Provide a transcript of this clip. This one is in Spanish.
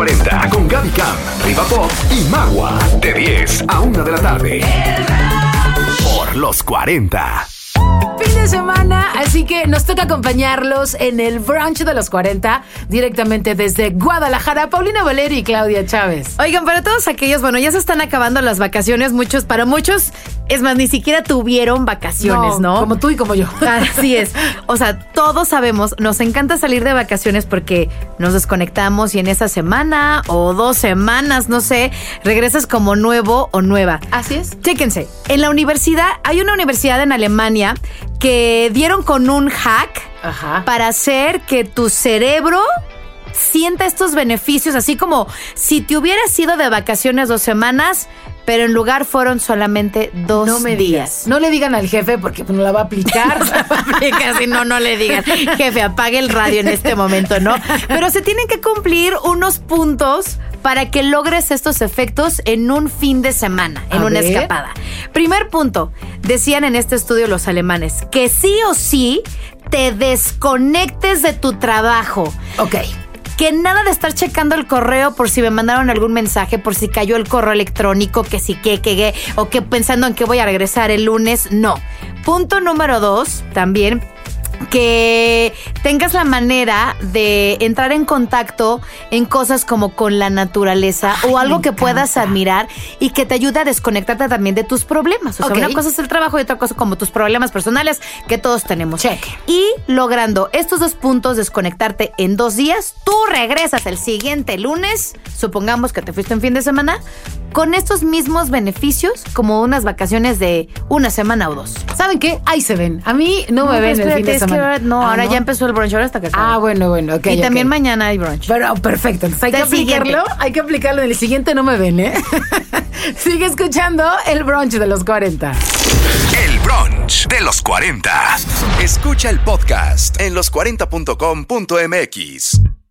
40 con Gaby Cam, Riva Pop y Magua. De 10 a 1 de la tarde. Por los 40. Fin de semana, así que nos toca acompañarlos en el brunch de los 40, directamente desde Guadalajara, Paulina Valeri y Claudia Chávez. Oigan, para todos aquellos, bueno, ya se están acabando las vacaciones, para muchos, es más, ni siquiera tuvieron vacaciones, ¿no? Como tú y como yo. Así es. O sea, todos sabemos, nos encanta salir de vacaciones porque nos desconectamos y en esa semana o 2 semanas, no sé, regresas como nuevo o nueva. Así es. Chéquense, en la universidad, hay una universidad en Alemania que dieron con un hack para hacer que tu cerebro sienta estos beneficios, así como si te hubieras ido de vacaciones 2 semanas, pero en lugar fueron solamente 2 días. No le digan al jefe porque no la va a aplicar. Si no le digan, jefe, apague el radio en este momento, ¿no? Pero se tienen que cumplir unos puntos para que logres estos efectos en un fin de semana, en una escapada. Primer punto, decían en este estudio los alemanes, que sí o sí te desconectes de tu trabajo. Ok. Que nada de estar checando el correo por si me mandaron algún mensaje, por si cayó el correo electrónico, que sí, que, o que pensando en que voy a regresar el lunes. No. Punto número 2, también, que tengas la manera de entrar en contacto en cosas como con la naturaleza o algo que puedas admirar y que te ayude a desconectarte también de tus problemas. O sea, una cosa es el trabajo y otra cosa como tus problemas personales que todos tenemos. Check. Y logrando estos 2 puntos, desconectarte en 2 días, tú regresas el siguiente lunes, supongamos que te fuiste en fin de semana, con estos mismos beneficios como unas vacaciones de 1 semana o 2. ¿Saben qué? Ahí se ven. A mí no me ven el fin de semana. Ahora ya empezó el brunch, ahora hasta que acabe. Bueno, ok. Y también mañana hay brunch. Pero perfecto, entonces hay que aplicarlo. En el siguiente no me ven, ¿eh? Sigue escuchando el brunch de los 40. El brunch de los 40. Escucha el podcast en los40.com.mx.